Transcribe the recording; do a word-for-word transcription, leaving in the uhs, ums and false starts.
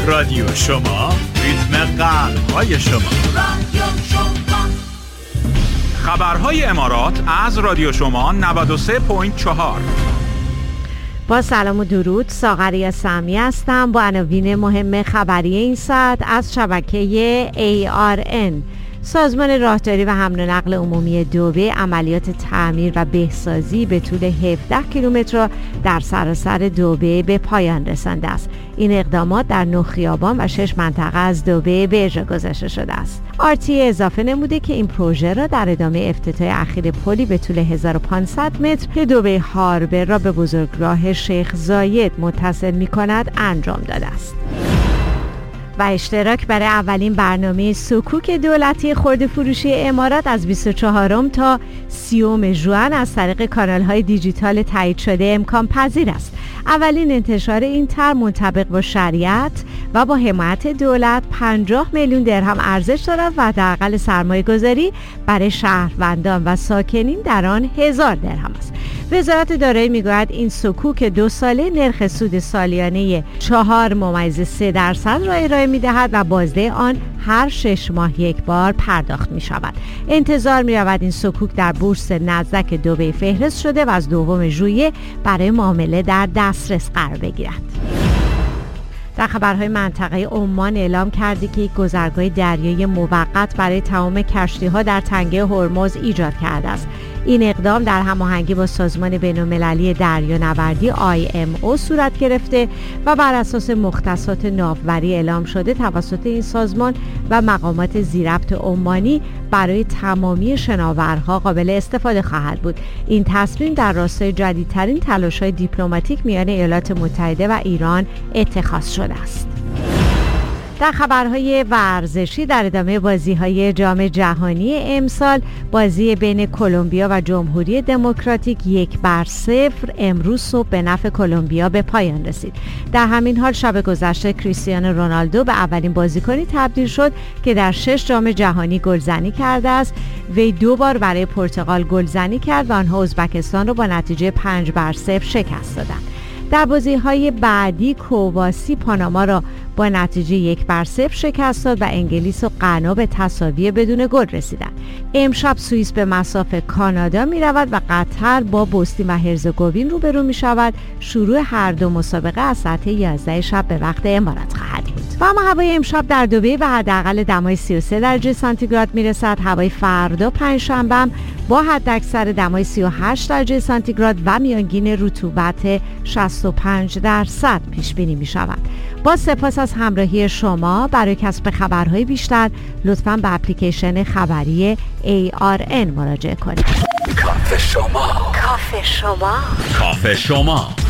رادیو شما، ریتم قلب‌های شما. رادیو شما. خبرهای امارات از رادیو شما نود و سه و چهار. با سلام و درود، ساغریه سامی هستم با عناوین مهم خبری این ساعت از شبکه ای آر ان. سازمان راهداری و حمل و نقل عمومی دبی عملیات تعمیر و بهسازی به طول هفده کیلومتر را در سراسر دبی به پایان رسانده است. این اقدامات در نه خیابان و شش منطقه از دبی به اجرا گذاشته شده است. آر تی اضافه نموده که این پروژه را در ادامه افتتاح اخیر پلی به طول هزار و پانصد متر که دبی هاربر را به بزرگراه شیخ زاید متصل می‌کند انجام داده است. و اشتراک برای اولین برنامه سکوک دولتی خرده فروشی امارات از بیست و چهارم تا سیوم ژوئن از طریق کانال‌های دیجیتال تایید شده امکان پذیر است. اولین انتشار این طرح منطبق با شریعت و با حمایت دولت پنجاه میلیون درهم ارزش دارد و حداقل سرمایه‌گذاری برای شهروندان و ساکنین در آن هزار درهم است. وزارت دارایی میگوید این سکوک دو ساله نرخ سود سالیانه چهار ممیز سه درصد را ارائه میدهد و بازده آن هر شش ماه یک بار پرداخت می شود. انتظار می رود این سکوک در بورس نزدک دبی فهرست شده و از دوم ژوئیه برای معامله در دسترس قرار بگیرد. در خبرهای منطقه عمان اعلام کرده که یک گذرگاه دریایی موقت برای تمام کشتی‌ها در تنگه هرمز ایجاد کرده است. این اقدام در هماهنگی با سازمان بین‌المللی دریانوردی آی ام او صورت گرفته و بر اساس مختصات ناوبری اعلام شده توسط این سازمان و مقامات ذی‌ربط عمانی برای تمامی شناورها قابل استفاده خواهد بود. این تصمیم در راستای جدیدترین تلاش‌های دیپلماتیک میان ایالات متحده و ایران اتخاذ شده است. در خبرهای ورزشی در ادامه بازی‌های جام جهانی امسال، بازی بین کلمبیا و جمهوری دموکراتیک یک بر صفر امروز صبح به نفع کلمبیا به پایان رسید. در همین حال شب گذشته کریستیانو رونالدو به اولین بازیکنی تبدیل شد که در شش جام جهانی گلزنی کرده است. وی دو بار برای پرتغال گلزنی کرد و آنها ازبکستان را با نتیجه پنج بر صفر شکست دادند. در بازی‌های بعدی کرواسی پاناما را با نتیجه یک بر صفر شکست داد و انگلیس و غنا به تساوی بدون گل رسیدند. امشب سوئیس به مصاف کانادا می رود و قطر با بوسنی و هرزگوین روبرو می شود. شروع هر دو مسابقه از ساعت یازده شب به وقت امارات خواهد بود. و اما هوای امشب در دبی و حداقل دمای سی و سه درجه سانتیگراد می رسد. هوای فردا پنجشنبه با حداکثر دمای سی و هشت درجه سانتیگراد و میانگین رطوبت شصت و پنج درصد پیش بینی می شود. با سپاس از همراهی شما. برای کسب خبرهای بیشتر لطفاً به اپلیکیشن خبری ای آر ان مراجعه کنید. کافه شما. کافه شما. کافه شما.